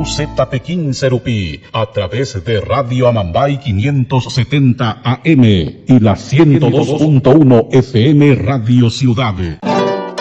Z Pekín Serupí, a través de Radio Amambay 570 AM y la 102.1 FM Radio Ciudad.